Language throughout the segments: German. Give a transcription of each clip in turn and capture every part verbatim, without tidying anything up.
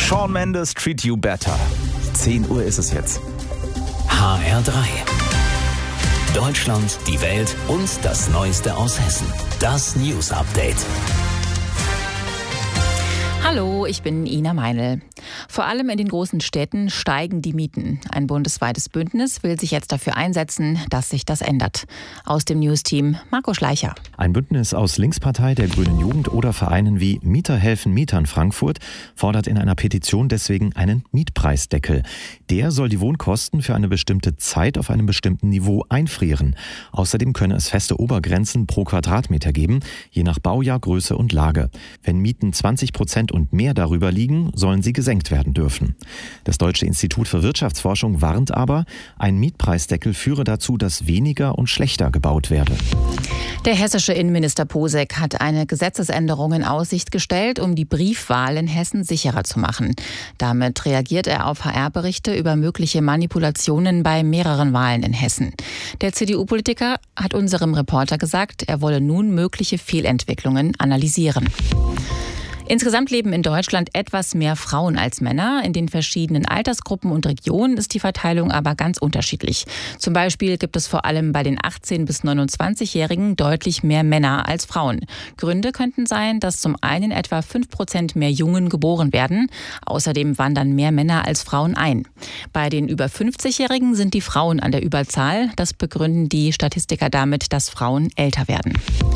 Shawn Mendes, Treat You Better. zehn Uhr ist es jetzt. H R drei. Deutschland, die Welt und das Neueste aus Hessen. Das News Update. Hallo, ich bin Ina Meinl. Vor allem in den großen Städten steigen die Mieten. Ein bundesweites Bündnis will sich jetzt dafür einsetzen, dass sich das ändert. Aus dem News-Team Marco Schleicher. Ein Bündnis aus Linkspartei, der Grünen Jugend oder Vereinen wie Mieter helfen Mietern Frankfurt fordert in einer Petition deswegen einen Mietpreisdeckel. Der soll die Wohnkosten für eine bestimmte Zeit auf einem bestimmten Niveau einfrieren. Außerdem könne es feste Obergrenzen pro Quadratmeter geben, je nach Baujahr, Größe und Lage. Wenn Mieten zwanzig Prozent und mehr darüber liegen, sollen sie gesenkt werden dürfen. Das Deutsche Institut für Wirtschaftsforschung warnt aber, ein Mietpreisdeckel führe dazu, dass weniger und schlechter gebaut werde. Der hessische Innenminister Posek hat eine Gesetzesänderung in Aussicht gestellt, um die Briefwahl in Hessen sicherer zu machen. Damit reagiert er auf H R-Berichte über mögliche Manipulationen bei mehreren Wahlen in Hessen. Der C D U-Politiker hat unserem Reporter gesagt, er wolle nun mögliche Fehlentwicklungen analysieren. Insgesamt leben in Deutschland etwas mehr Frauen als Männer. In den verschiedenen Altersgruppen und Regionen ist die Verteilung aber ganz unterschiedlich. Zum Beispiel gibt es vor allem bei den achtzehn- bis neunundzwanzigjährigen deutlich mehr Männer als Frauen. Gründe könnten sein, dass zum einen etwa fünf Prozent mehr Jungen geboren werden. Außerdem wandern mehr Männer als Frauen ein. Bei den über fünfzigjährigen sind die Frauen an der Überzahl. Das begründen die Statistiker damit, dass Frauen älter werden.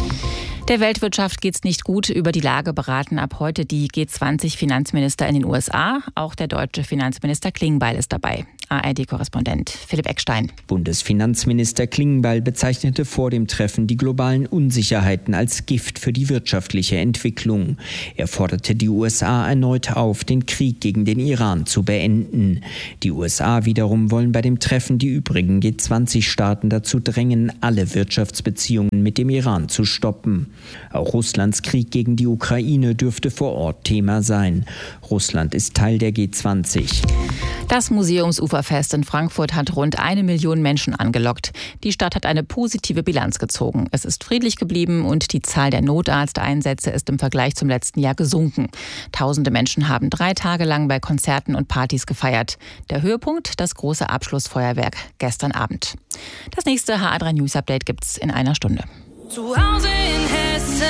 Der Weltwirtschaft geht's nicht gut. Über die Lage beraten ab heute die G zwanzig Finanzminister in den U S A. Auch der deutsche Finanzminister Klingbeil ist dabei. A R D-Korrespondent Philipp Eckstein. Bundesfinanzminister Klingbeil bezeichnete vor dem Treffen die globalen Unsicherheiten als Gift für die wirtschaftliche Entwicklung. Er forderte die U S A erneut auf, den Krieg gegen den Iran zu beenden. Die U S A wiederum wollen bei dem Treffen die übrigen G zwanzig Staaten dazu drängen, alle Wirtschaftsbeziehungen mit dem Iran zu stoppen. Auch Russlands Krieg gegen die Ukraine dürfte vor Ort Thema sein. Russland ist Teil der G zwanzig. Das Museumsuferfest in Frankfurt hat rund eine Million Menschen angelockt. Die Stadt hat eine positive Bilanz gezogen. Es ist friedlich geblieben und die Zahl der Notarzteinsätze ist im Vergleich zum letzten Jahr gesunken. Tausende Menschen haben drei Tage lang bei Konzerten und Partys gefeiert. Der Höhepunkt, das große Abschlussfeuerwerk gestern Abend. Das nächste H R drei News Update gibt's in einer Stunde. Zu Hause in Hessen.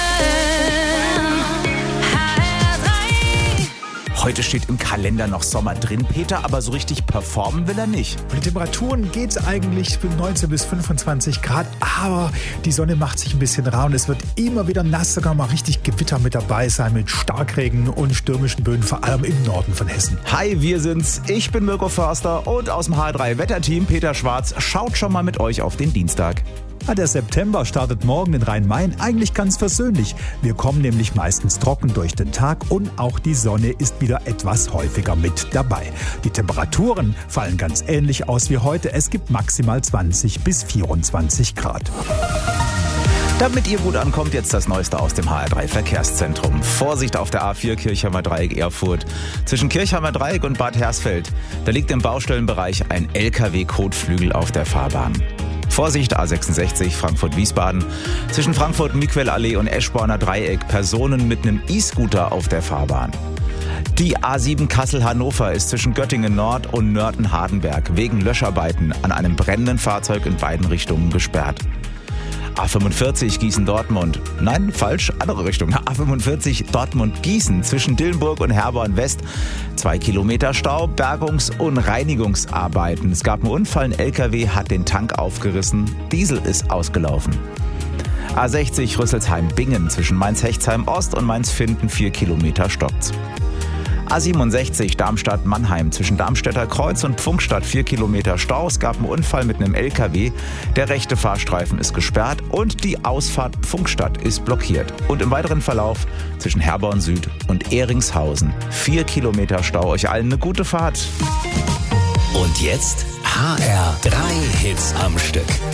Heute steht im Kalender noch Sommer drin, Peter, aber so richtig performen will er nicht. Von den Temperaturen geht es eigentlich neunzehn bis fünfundzwanzig Grad, aber die Sonne macht sich ein bisschen rar und es wird immer wieder nass, sogar mal richtig Gewitter mit dabei sein, mit Starkregen und stürmischen Böen, vor allem im Norden von Hessen. Hi, wir sind's. Ich bin Mirko Förster und aus dem H R drei Wetterteam Peter Schwarz schaut schon mal mit euch auf den Dienstag. Der September startet morgen in Rhein-Main eigentlich ganz versöhnlich. Wir kommen nämlich meistens trocken durch den Tag und auch die Sonne ist wieder etwas häufiger mit dabei. Die Temperaturen fallen ganz ähnlich aus wie heute. Es gibt maximal zwanzig bis vierundzwanzig Grad. Damit ihr gut ankommt, jetzt das Neueste aus dem H R drei Verkehrszentrum. Vorsicht auf der A vier Kirchheimer Dreieck Erfurt. Zwischen Kirchheimer Dreieck und Bad Hersfeld. Da liegt im Baustellenbereich ein L K W-Kotflügel auf der Fahrbahn. Vorsicht, A sechsundsechzig Frankfurt-Wiesbaden. Zwischen Frankfurt-Miquel-Allee und Eschborner Dreieck Personen mit einem E-Scooter auf der Fahrbahn. Die A sieben Kassel-Hannover ist zwischen Göttingen Nord und Nörten-Hardenberg wegen Löscharbeiten an einem brennenden Fahrzeug in beiden Richtungen gesperrt. A fünfundvierzig Gießen-Dortmund. Nein, falsch, andere Richtung. A fünfundvierzig Dortmund-Gießen zwischen Dillenburg und Herborn West. Zwei Kilometer Stau, Bergungs- und Reinigungsarbeiten. Es gab einen Unfall, ein L K W hat den Tank aufgerissen. Diesel ist ausgelaufen. A sechzig Rüsselsheim-Bingen zwischen Mainz-Hechtsheim Ost und Mainz-Finden. Vier Kilometer stockt's. A siebenundsechzig Darmstadt-Mannheim zwischen Darmstädter Kreuz und Pfunkstadt vier Kilometer Stau. Es gab einen Unfall mit einem L K W. Der rechte Fahrstreifen ist gesperrt und die Ausfahrt Pfunkstadt ist blockiert. Und im weiteren Verlauf zwischen Herborn Süd und Ehringshausen vier Kilometer Stau. Euch allen eine gute Fahrt. Und jetzt H R drei Hits am Stück.